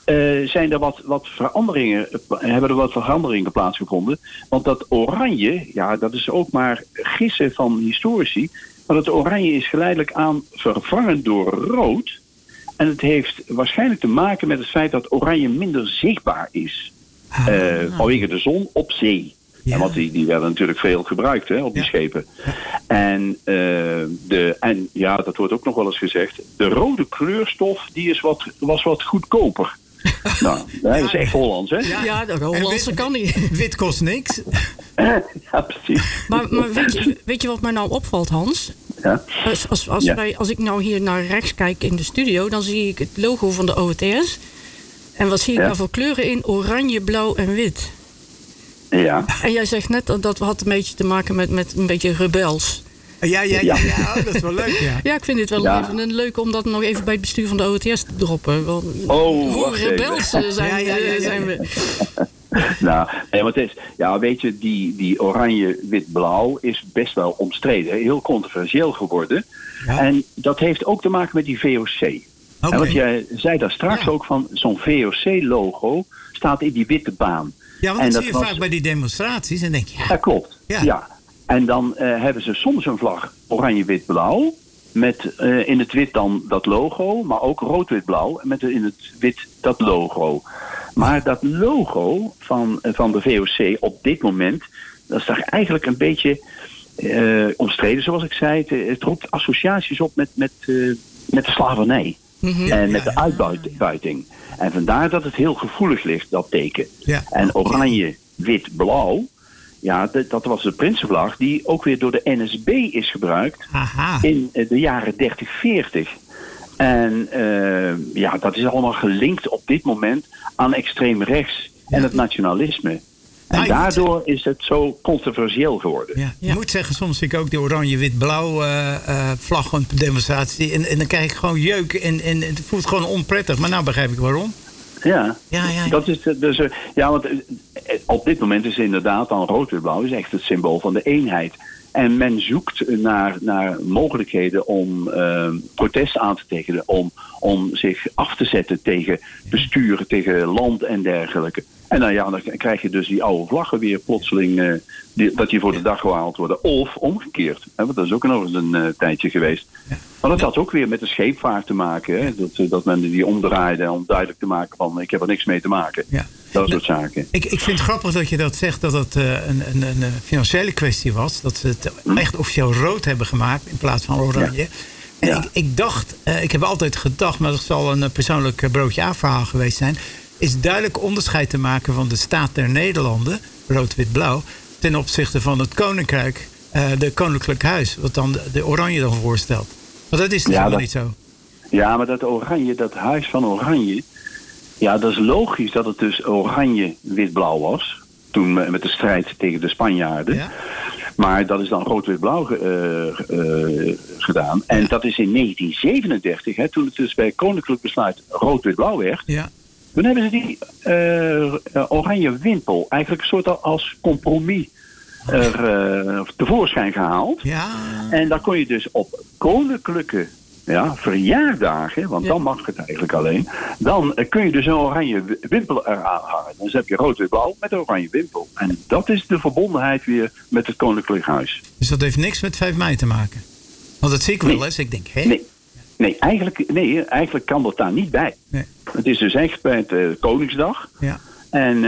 zijn er hebben er wat veranderingen plaatsgevonden. Want dat oranje, ja, dat is ook maar gissen van historici. Maar dat oranje is geleidelijk aan vervangen door rood. En het heeft waarschijnlijk te maken met het feit dat oranje minder zichtbaar is. Vanwege de zon op zee. Ja. Want die werden natuurlijk veel gebruikt op die schepen. En dat wordt ook nog wel eens gezegd. De rode kleurstof die was wat goedkoper. Nou, dat is echt Hollands, hè? Ja, de Hollandse kan niet. Wit kost niks. Ja, precies. Maar weet je wat mij nou opvalt, Hans? Ja. Als ik nou hier naar rechts kijk in de studio, dan zie ik het logo van de OWTS. En wat zie ik nou voor kleuren in? Oranje, blauw en wit. Ja. En jij zegt net dat had een beetje te maken met een beetje rebels. Ja, dat is wel leuk, ja. Ja, ik vind dit wel even leuk om dat nog even bij het bestuur van de OWTS te droppen. Want hoe rebels zijn we? Nou, maar het is, weet je, die oranje, wit, blauw is best wel omstreden. Heel controversieel geworden. Ja. En dat heeft ook te maken met die VOC. Okay. En wat jij zei daar straks ook van, zo'n VOC-logo staat in die witte baan. Ja, want dat zie je vaak bij die demonstraties en denk je... Ja, klopt. Ja. En dan hebben ze soms een vlag oranje, wit, blauw. Met in het wit dan dat logo, maar ook rood, wit, blauw. En met in het wit dat logo. Maar dat logo van de VOC op dit moment, dat is daar eigenlijk een beetje omstreden, zoals ik zei. Het roept associaties op met de slavernij. Mm-hmm. En met de uitbuiting. En vandaar dat het heel gevoelig ligt, dat teken. Ja. En oranje, wit, blauw, ja, dat was de Prinsenvlag die ook weer door de NSB is gebruikt. Aha. In de jaren 30, 40. En dat is allemaal gelinkt op dit moment aan extreem rechts en het nationalisme. En daardoor is het zo controversieel geworden. Ja. Je moet zeggen, soms zie ik ook de oranje, wit, blauw vlag op demonstratie. En dan krijg ik gewoon jeuk en het voelt gewoon onprettig. Maar nou begrijp ik waarom. Ja. Dat is dus, want op dit moment is inderdaad dan rood, wit, blauw is echt het symbool van de eenheid. En men zoekt naar mogelijkheden om protest aan te tekenen, om zich af te zetten tegen besturen, tegen land en dergelijke. En dan krijg je dus die oude vlaggen weer plotseling, dat die voor de dag gehaald worden. Of omgekeerd. Want dat is ook nog eens een tijdje geweest. Maar dat had ook weer met de scheepvaart te maken. Hè? Dat men die omdraaide om duidelijk te maken van ik heb er niks mee te maken. Ja. Dat soort zaken. Ik vind het grappig dat je dat zegt, dat het een financiële kwestie was. Dat ze het echt officieel rood hebben gemaakt in plaats van oranje. Ja. En ik dacht, ik heb altijd gedacht, maar dat zal een persoonlijk broodje A-verhaal geweest zijn, is duidelijk onderscheid te maken van de staat der Nederlanden, rood, wit, blauw, ten opzichte van het Koninkrijk, de Koninklijk Huis, wat dan de oranje dan voorstelt. Want dat is helemaal niet zo. Ja, maar dat oranje, dat huis van oranje, ja, dat is logisch dat het dus oranje, wit, blauw was. Toen met de strijd tegen de Spanjaarden. Ja. Maar dat is dan rood, wit, blauw gedaan. En dat is in 1937, toen het dus bij Koninklijk Besluit rood, wit, blauw werd. Ja. Toen hebben ze die oranje wimpel eigenlijk een soort als compromis tevoorschijn gehaald. Ja. En dan kon je dus op koninklijke verjaardagen, want dan mag het eigenlijk alleen, dan kun je dus een oranje wimpel eraan hangen. Dus heb je rood, wit, blauw met een oranje wimpel. En dat is de verbondenheid weer met het Koninklijk Huis. Dus dat heeft niks met 5 mei te maken? Want dat zie ik wel eens. Ik denk, Nee, eigenlijk kan dat daar niet bij. Nee. Het is dus echt bij het Koningsdag. Ja. En,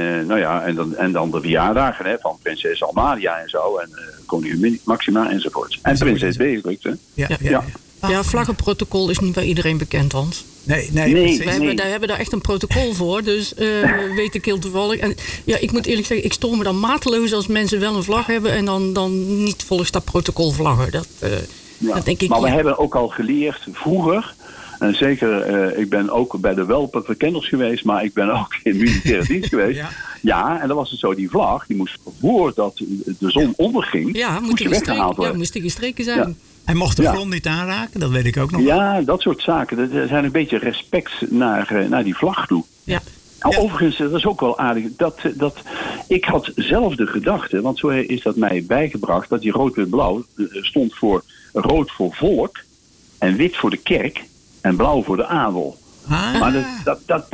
en dan de verjaardagen van prinses Amalia en zo. En koningin Maxima enzovoort. En prinses Beatrix. Ja, vlaggenprotocol is niet bij iedereen bekend, Hans. Nee. We hebben daar echt een protocol voor. Dus weet ik heel toevallig. En ik moet eerlijk zeggen, ik stoor me dan mateloos als mensen wel een vlag hebben en dan niet volgens dat protocol vlaggen. Dat denk ik, maar we hebben ook al geleerd vroeger. En zeker, ik ben ook bij de Welper Kennels geweest, maar ik ben ook in militaire dienst geweest. Ja, en dan was het zo, die vlag, die moest voordat de zon onderging, moest je weggehaald worden. Ja, moest die gestreken zijn. Ja. Hij mocht de grond niet aanraken, dat weet ik ook nog. Ja, dat soort zaken. Er zijn een beetje respect naar die vlag toe. Ja. Overigens, dat is ook wel aardig. Dat ik had zelf de gedachte, want zo is dat mij bijgebracht, dat die rood, wit, blauw stond voor rood voor volk en wit voor de kerk en blauw voor de adel. Maar dat